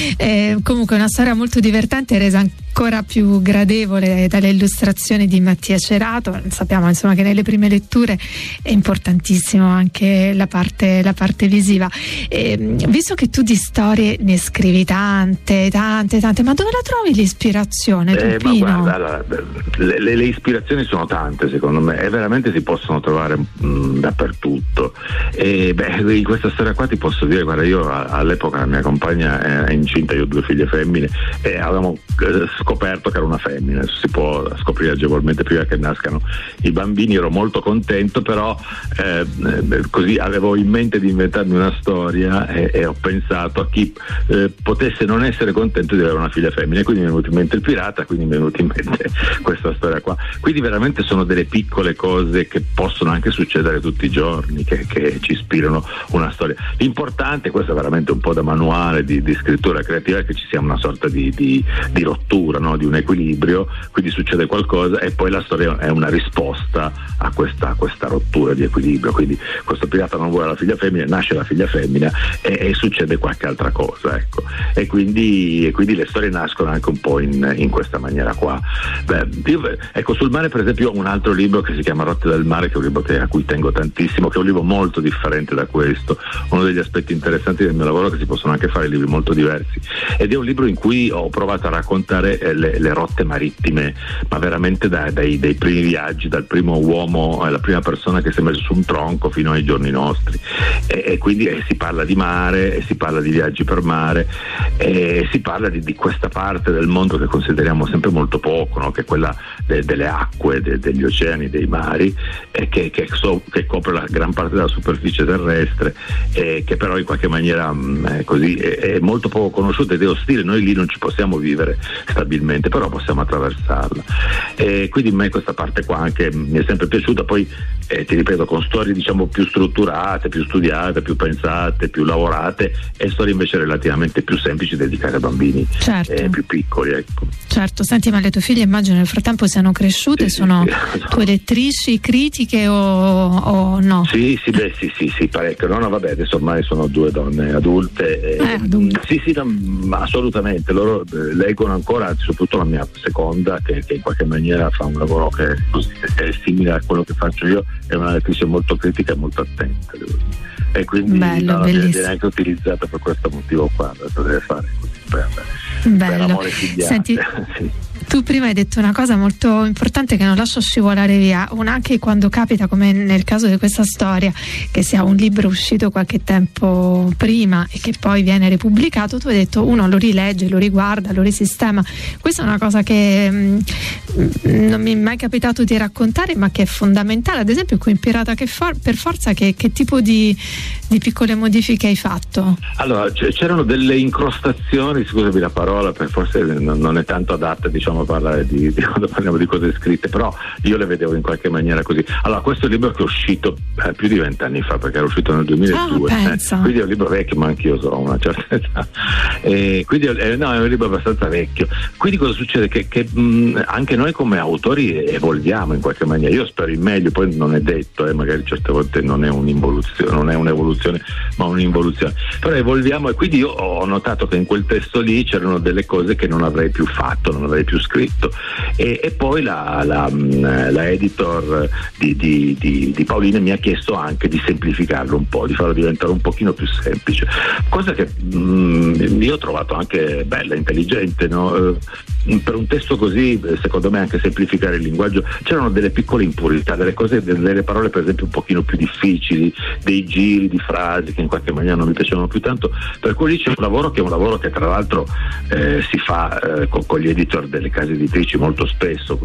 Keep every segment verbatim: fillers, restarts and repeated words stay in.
Eh, comunque una storia molto divertente, resa ancora più gradevole dalle illustrazioni di Mattia Cerato. Sappiamo insomma che nelle prime letture è importantissimo anche la parte, la parte visiva. Eh, visto che tu di storie ne scrivi tante, tante, tante, ma dove la trovi l'ispirazione, eh, Pupino? Ma guarda, allora, le, le, le ispirazioni sono tante secondo me e veramente si possono trovare mh, dappertutto. E beh, in questa storia qua ti posso dire, guarda, io all'epoca la mia compagna è incinta, io ho due figlie femmine e avevamo scoperto che era una femmina, si può scoprire agevolmente prima che nascano i bambini. Ero molto contento, però eh, così avevo in mente di inventarmi una storia e, e ho pensato a chi eh, potesse non essere contento di avere una figlia femmina, e quindi mi è venuto in mente il pirata, quindi mi è venuta in mente questa storia qua. Quindi veramente sono delle piccole cose che possono anche succedere tutti i giorni, che, che ci ispirano una storia. L'importante, questo è veramente un po' da manuale di, di scrittura creativa, è che ci sia una sorta di, di, di rottura, no? Di un equilibrio, quindi succede qualcosa e poi la storia è una risposta a questa, a questa rottura di equilibrio. Quindi questo pirata non vuole la figlia femmina, nasce la figlia femmina e, e succede qualche altra cosa, ecco. E quindi, e quindi le storie nascono anche un po' in, in questa maniera qua. Beh, io, ecco, sul mare per esempio ho un altro libro che si chiama Rotte del mare, che è un libro che, a cui tengo tantissimo, che è un libro molto differente da questo. Uno degli aspetti interessanti del mio lavoro è che si possono anche fare libri molto diversi, ed è un libro in cui ho provato a raccontare eh, le, le rotte marittime, ma veramente da, dai, dai primi viaggi, dal primo uomo, eh, la prima persona che si è messo su un tronco fino ai giorni nostri, e, e quindi eh, si parla di mare, e si parla di viaggi per mare, e si parla di, di questa parte del mondo che consideriamo sempre molto poco, no? Che è quella de, delle acque, de, degli oceani, dei mari, e che, che, so, che copre la gran parte della superficie terrestre, e che però in qualche maniera mh, così è, è molto poco conosciuta ed è ostile. Noi lì non ci possiamo vivere stabilmente, però possiamo attraversarla, e quindi a me questa parte qua anche mi è sempre piaciuta. Poi eh, ti ripeto, con storie diciamo più strutturate, più studiate, più pensate, più lavorate, e storie invece relativamente più semplici dedicate a bambini, certo. eh, più piccoli, ecco. Certo. Senti, ma le tue figlie immagino nel frattempo siano credute, sì, sono sì, sì. tue lettrici critiche o, o no? Sì, sì, beh, sì, sì, sì, parecchio. No, no, vabbè, adesso ormai sono due donne adulte. Eh, eh, adulte. Sì, sì, no, assolutamente. Loro eh, leggono ancora, soprattutto la mia seconda, che, che in qualche maniera fa un lavoro che è, così, è simile a quello che faccio io, è una lettrice molto critica e molto attenta, devo dire. E quindi bello, no, viene anche utilizzata per questo motivo qua, adesso deve fare così per, per amore filiale. Senti, sì. Tu prima hai detto una cosa molto importante che non lascio scivolare via, una anche quando capita, come nel caso di questa storia, che sia un libro uscito qualche tempo prima e che poi viene ripubblicato, tu hai detto uno lo rilegge, lo riguarda, lo risistema. Questa è una cosa che mh, non mi è mai capitato di raccontare, ma che è fondamentale. Ad esempio qui in Pirata che for- per forza che, che tipo di, di piccole modifiche hai fatto? Allora c'erano delle incrostazioni, scusami la parola, perché forse non è tanto adatta, diciamo, a parlare di, di quando parliamo di cose scritte, però io le vedevo in qualche maniera così. Allora questo è un libro che è uscito eh, più di vent'anni fa, perché era uscito nel duemiladue, ah, eh, quindi è un libro vecchio, ma anch'io so una certa età, e quindi eh, no, è un libro abbastanza vecchio. Quindi cosa succede? Che, che mh, anche noi come autori evolviamo in qualche maniera. Io spero in meglio, poi non è detto, eh, magari certe volte non è un'involuzione, non è un'evoluzione ma un'involuzione, però evolviamo, e quindi io ho notato che in quel testo lì c'erano delle cose che non avrei più fatto, non avrei più scritto, e, e poi la, la, la editor di, di, di, di Paolini mi ha chiesto anche di semplificarlo un po', di farlo diventare un pochino più semplice, cosa che mh, io ho trovato anche bella, intelligente, no? Per un testo così, secondo me, anche semplificare il linguaggio. C'erano delle piccole impurità, delle cose, delle parole per esempio un pochino più difficili, dei giri di frasi che in qualche maniera non mi piacevano più tanto, per cui lì c'è un lavoro che è un lavoro che tra l'altro eh, si fa eh, con, con gli editor delle case editrici molto spesso.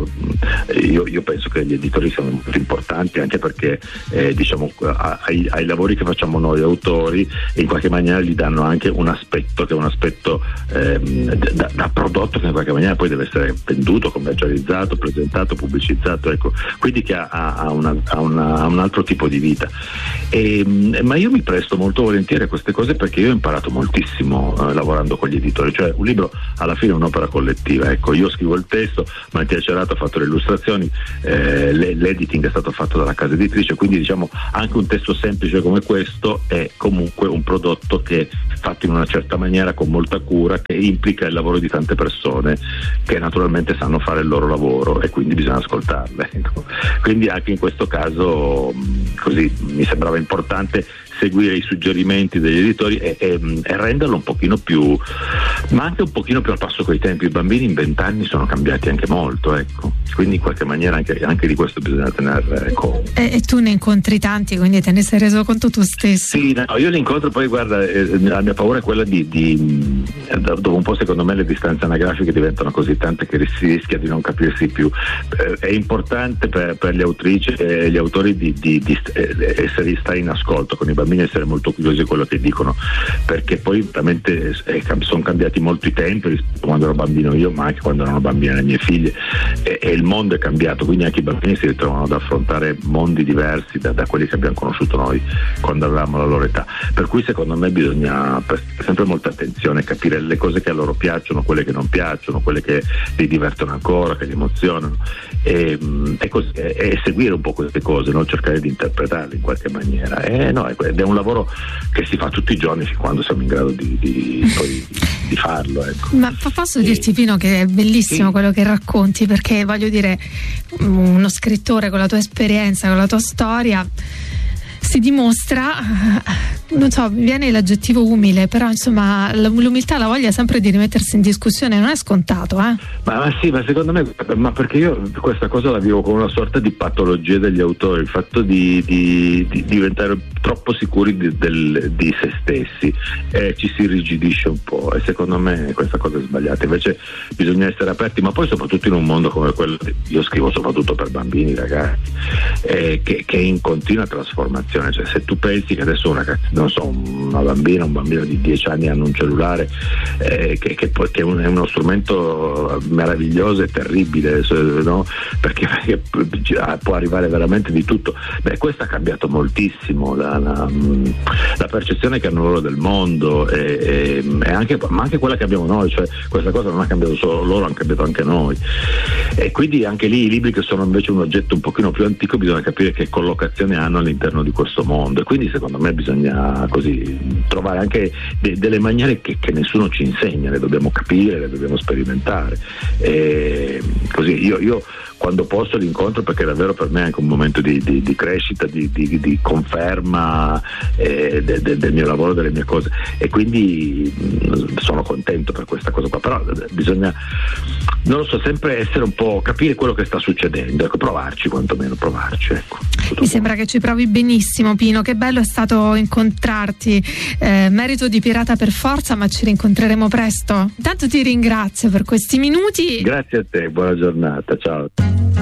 Io, io penso che gli editori siano molto importanti, anche perché eh, diciamo ai, ai lavori che facciamo noi autori in qualche maniera gli danno anche un aspetto che è un aspetto eh, da, da prodotto che in qualche maniera maniera poi deve essere venduto, commercializzato, presentato, pubblicizzato, ecco, quindi che ha, ha, una, ha, una, ha un altro tipo di vita. E, ma io mi presto molto volentieri a queste cose perché io ho imparato moltissimo eh, lavorando con gli editori, cioè un libro alla fine è un'opera collettiva, ecco, io scrivo il testo, Mattia Cerato ha fatto le illustrazioni, eh, l'editing è stato fatto dalla casa editrice, quindi diciamo anche un testo semplice come questo è comunque un prodotto che è fatto in una certa maniera, con molta cura, che implica il lavoro di tante persone che naturalmente sanno fare il loro lavoro e quindi bisogna ascoltarle, ecco. Quindi anche in questo caso così mi sembrava importante seguire i suggerimenti degli editori e, e, e renderlo un pochino più, ma anche un pochino più al passo coi tempi. I bambini in vent'anni sono cambiati anche molto, ecco, quindi in qualche maniera anche, anche di questo bisogna tenere conto. E, e tu ne incontri tanti, quindi te ne sei reso conto tu stesso? Sì, no, io li incontro, poi guarda, eh, la mia paura è quella di, di dopo un po' secondo me le distanze anagrafiche diventano così tante che si rischia di non capirsi più. Eh, è importante per, per le autrici e gli autori di, di, di essere stare in ascolto con i bambini, essere molto curiosi di quello che dicono, perché poi veramente eh, sono cambiati molto i tempi rispetto a quando ero bambino io, ma anche quando erano bambine le mie figlie, e, e il mondo è cambiato, quindi anche i bambini si ritrovano ad affrontare mondi diversi da, da quelli che abbiamo conosciuto noi quando avevamo la loro età, per cui secondo me bisogna prestare sempre molta attenzione, capire le cose che a loro piacciono, quelle che non piacciono, quelle che li divertono ancora, che li emozionano, e, e, così, e, e seguire un po' queste cose, no? Cercare di interpretarle in qualche maniera, e no, ed è un lavoro che si fa tutti i giorni fin quando siamo in grado di, di, poi, di farlo, ecco. Ma posso dirti, Pino, che è bellissimo sì. quello che racconti, perché voglio dire, uno scrittore con la tua esperienza, con la tua storia, si dimostra, non so, mi viene l'aggettivo umile, però insomma l'umiltà, la voglia sempre di rimettersi in discussione non è scontato, eh? Ma, ma sì, ma secondo me, ma perché io questa cosa la vivo come una sorta di patologia degli autori, il fatto di, di, di diventare troppo sicuri di, del, di se stessi, e ci si irrigidisce un po', e secondo me questa cosa è sbagliata, invece bisogna essere aperti, ma poi soprattutto in un mondo come quello, io scrivo soprattutto per bambini, ragazzi, eh, che, che è in continua trasformazione. Cioè, se tu pensi che adesso una, non so, una bambina, un bambino di dieci anni hanno un cellulare eh, che, che, che è, un, è uno strumento meraviglioso e terribile, no? perché, perché può arrivare veramente di tutto. Beh, questo ha cambiato moltissimo la, la, la percezione che hanno loro del mondo, e, e, e anche, ma anche quella che abbiamo noi, cioè questa cosa non ha cambiato solo loro, hanno cambiato anche noi, e quindi anche lì i libri che sono invece un oggetto un pochino più antico bisogna capire che collocazione hanno all'interno di questo mondo, e quindi secondo me bisogna così trovare anche de- delle maniere che, che nessuno ci insegna, le dobbiamo capire, le dobbiamo sperimentare, e così io, io quando posso li incontro, perché davvero per me è anche un momento di, di, di crescita, di, di, di conferma eh, de, de, del mio lavoro, delle mie cose, e quindi mh, sono contento per questa cosa qua, però bisogna, non lo so, sempre essere un po', capire quello che sta succedendo, ecco, provarci, quantomeno provarci, ecco. Mi sembra che ci provi benissimo, Pino, che bello è stato incontrarti, eh, merito di Pirata per forza, ma ci rincontreremo presto. Intanto ti ringrazio per questi minuti. Grazie a te, buona giornata, ciao.